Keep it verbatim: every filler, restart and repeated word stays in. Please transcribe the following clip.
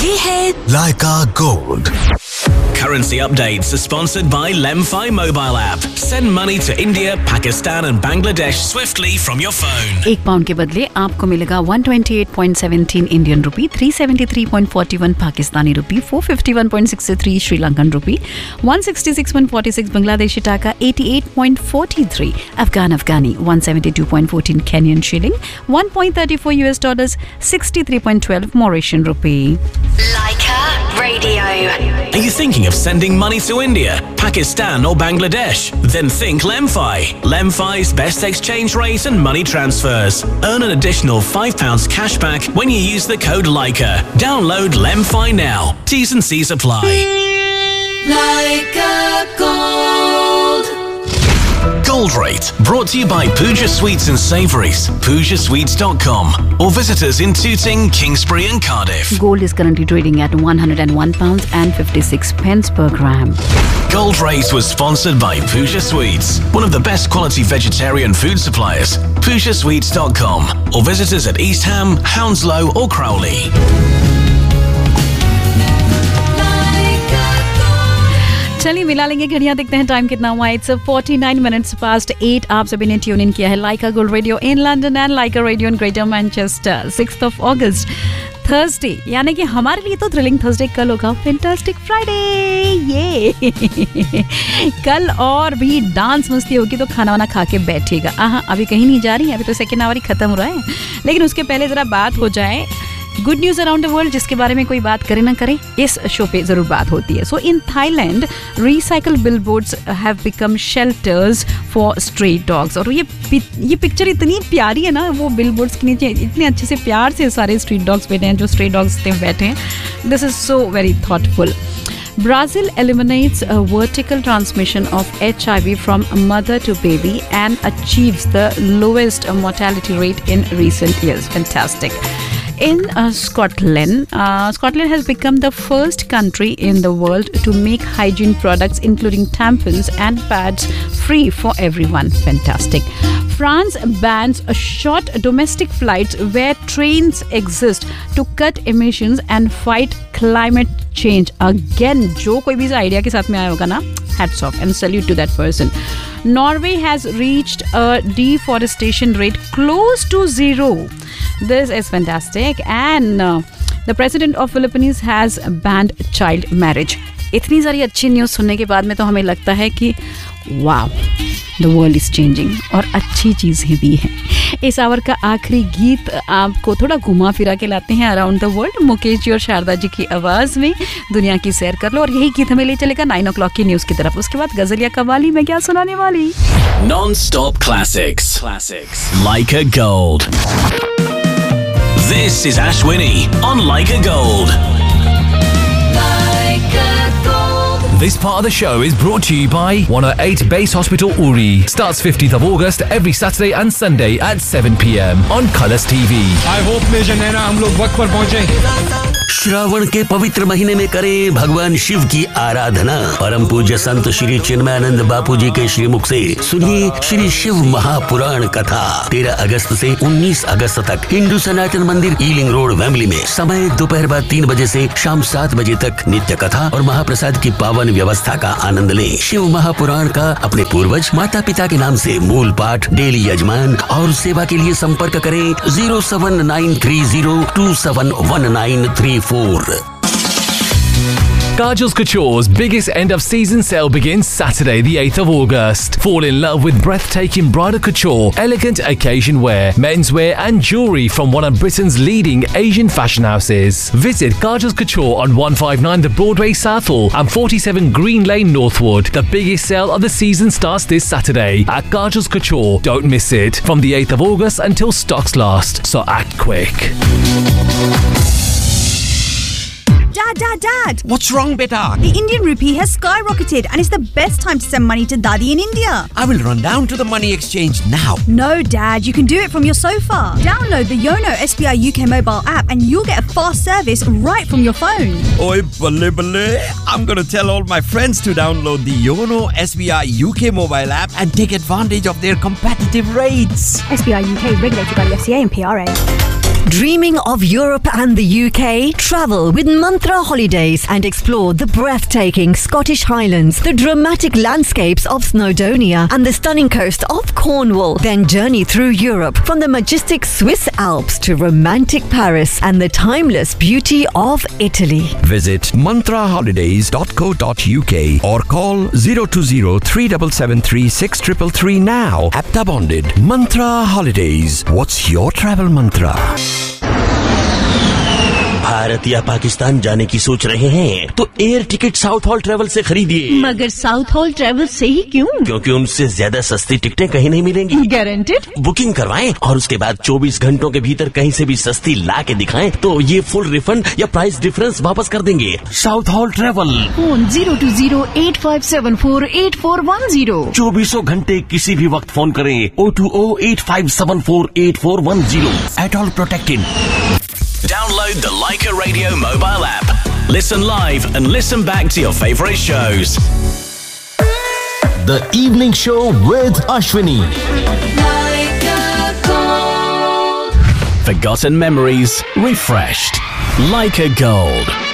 ये है Leica Gold. Currency updates are sponsored by Lemfi mobile app. Send money to India, Pakistan and Bangladesh swiftly from your phone. एक pound के बदले आपको मिलेगा one twenty-eight point one seven Indian rupee, three seventy-three point four one Pakistani रुपी, four fifty-one point six three Sri Lankan रुपी, one sixty-six point four six Bangladeshi टाका, eighty-eight point four three Afghan Afghani, one seventy-two point one four Kenyan shilling, one point three four U S dollars, sixty-three point one two Mauritian rupee. Leica Radio. Are you thinking of sending money to India, Pakistan or Bangladesh? Then think Lemfi. Lemfi's best exchange rate and money transfers. Earn an additional five pounds cash back when you use the code Leica. Download Lemfi now. T's and C's apply. Leica Gold. Gold Rate, brought to you by Pooja Sweets and Savouries, pooja sweets dot com, or visit us in Tooting, Kingsbury and Cardiff. Gold is currently trading at one hundred one pounds and fifty-six pence per gram. Gold Rate was sponsored by Pooja Sweets, one of the best quality vegetarian food suppliers, pooja sweets dot com, or visit us at East Ham, Hounslow or Crowley. चलिए मिला लेंगे घड़ियां, देखते हैं time कितना हुआ. It's forty-nine minutes past eight. आप सभी ने ट्यून इन किया है लाइका gold radio in London and Lyca radio in greater Manchester. sixth of August, Thursday, यानी कि हमारे लिए तो थ्रिलिंग थर्सडे. कल होगा फैंटास्टिक फ्राइडे. ये कल और भी डांस मस्ती होगी, तो खाना वाना खा के बैठिएगा. हाँ, अभी कहीं नहीं जा रही है, अभी तो सेकेंड आवर ही खत्म हो रहा है. लेकिन उसके पहले जरा बात हो जाए good news around the world, जिसके बारे में कोई बात करे ना करे, इस शो पे जरूर बात होती है. सो in Thailand recycle billboards have become shelters for stray dogs. और ये ये पिक्चर इतनी प्यारी है ना, वो बिलबोर्ड्स के नीचे इतने अच्छे से प्यार से सारे स्ट्रीट डॉग्स बैठे हैं, जो स्ट्रे डॉग्स बैठे हैं. This is so very thoughtful. Brazil eliminates a vertical transmission of H I V from mother to baby and achieves the lowest mortality rate in recent years. Fantastic. In uh, Scotland, uh, Scotland has become the first country in the world to make hygiene products, including tampons and pads, free for everyone. Fantastic. France bans short domestic flights where trains exist to cut emissions and fight climate change. Again, जो कोई भी इस idea के साथ में आया होगा ना, hats off and salute to that person. Norway has reached a deforestation rate close to zero. This is fantastic. And uh, the president of Philippines has banned child marriage. इतनी सारी अच्छी न्यूज़ सुनने के बाद में तो हमें लगता है कि wow, the world is changing, और अच्छी चीज़ें भी हैं. इस आवर का आखिरी गीत आपको थोड़ा घुमा फिरा के लाते हैं around the world. Mukesh ji और शारदा जी की आवाज़ में दुनिया की सैर कर लो, और यही गीत हमें ले चलेगा नाइन ओ क्लॉक की न्यूज़ की तरफ. उसके बाद गजलिया कवाली में क्या सुनाने वाली. Non stop classics classics Leica Gold. This is Ashwini on Leica Gold. This part of the show is brought to you by one oh eight Base Hospital Uri. Starts fifteenth of August every Saturday and Sunday at seven p.m. on Colours T V. I hope Major Naina हम लोग वक्त पर पहुंचे. श्रावण के पवित्र महीने में करें भगवान शिव की आराधना. परम पूज्य संत श्री चिन्मयानंद बापू जी के श्रीमुख से सुनिए श्री शिव महापुराण कथा. तेरह अगस्त से उन्नीस अगस्त तक हिंदू सनातन मंदिर ईलिंग रोड वेमली में. समय दोपहर बाद तीन बजे से शाम सात बजे तक. नित्य कथा और महाप्रसाद की पावन व्यवस्था का आनंद लें. शिव महापुराण का अपने पूर्वज माता पिता के नाम से मूल पाठ, डेली यजमान और सेवा के लिए संपर्क करें zero seven nine three zero to seven one nine three four. Kajal's Couture's biggest end-of-season sale begins Saturday the eighth of August. Fall in love with breathtaking bridal couture, elegant occasion wear, menswear and jewellery from one of Britain's leading Asian fashion houses. Visit Kajal's Couture on one fifty-nine The Broadway Southall and forty-seven Green Lane Northwood. The biggest sale of the season starts this Saturday at Kajal's Couture. Don't miss it. From the eighth of August until stocks last, so act quick. Dad, Dad, Dad! What's wrong, beta? The Indian rupee has skyrocketed and it's the best time to send money to Daddy in India. I will run down to the money exchange now. No, Dad, you can do it from your sofa. Download the Yono S B I U K mobile app and you'll get a fast service right from your phone. Oi, balle balle. I'm going to tell all my friends to download the Yono S B I U K mobile app and take advantage of their competitive rates. S B I U K regulated by the F C A and P R A. Dreaming of Europe and the U K? Travel with Mantra Holidays and explore the breathtaking Scottish Highlands, the dramatic landscapes of Snowdonia and the stunning coast of Cornwall. Then journey through Europe from the majestic Swiss Alps to romantic Paris and the timeless beauty of Italy. Visit mantra holidays dot co dot u k or call zero two zero three seven seven three six three three now. Apta bonded. Mantra Holidays. What's your travel mantra? Bharat या पाकिस्तान जाने की सोच रहे हैं तो air ticket south hall travel से खरीदिए। मगर साउथ हॉल ट्रेवल से ही क्यों? क्योंकि उनसे ज्यादा सस्ती टिकटें कहीं नहीं मिलेंगी। गारंटेड? बुकिंग करवाएं और उसके बाद चौबीस घंटों के भीतर कहीं से भी सस्ती ला के दिखाएं तो ये फुल रिफंड या प्राइस डिफरेंस वापस कर देंगे। South hall travel. Phone zero to zero eight five seven four eight four one zero. चौबीसों घंटे किसी भी वक्त फोन करें O two O eight five seven four eight four one zero. At all protected. Download the Leica Radio mobile app. Listen live and listen back to your favorite shows. The Evening Show with Ashwini. Leica Gold. Forgotten memories refreshed. Leica Gold.